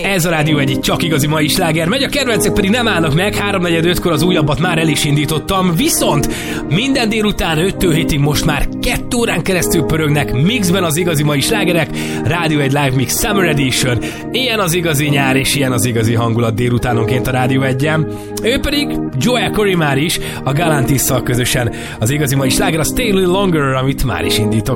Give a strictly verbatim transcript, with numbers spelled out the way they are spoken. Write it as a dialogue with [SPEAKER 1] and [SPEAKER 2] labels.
[SPEAKER 1] Ez a Rádió egy csak igazi mai sláger megy, a kedvencek pedig nem állnak meg, háromnegyed ötkor az újabbat már el is indítottam, viszont minden délután öttől hétig most már kettő órán keresztül pörögnek mixben az igazi mai slágerek, Rádió egy Live Mix Summer Edition, ilyen az igazi nyár és ilyen az igazi hangulat délutánonként a Rádió egyen. Ő pedig Joel Corey már is, a Galantisszal közösen az igazi mai sláger, a Stay a Little Longer, amit már is indítok.